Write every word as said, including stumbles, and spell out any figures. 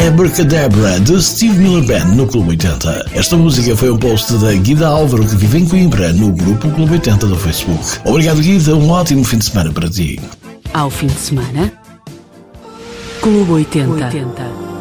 Abracadabra, de Steve Miller Band, no Clube oitenta. Esta música foi um post da Guida Álvaro, que vive em Coimbra, no grupo Clube oitenta do Facebook. Obrigado, Guida, um ótimo fim de semana para ti. Ao fim de semana, Clube oitenta.